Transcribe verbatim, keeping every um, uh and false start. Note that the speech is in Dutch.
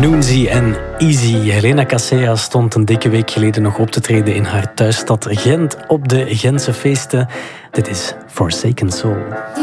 Noonzy en Easy. Helena Casea stond een dikke week geleden nog op te treden in haar thuisstad Gent op de Gentse feesten. Dit is Forsaken Soul.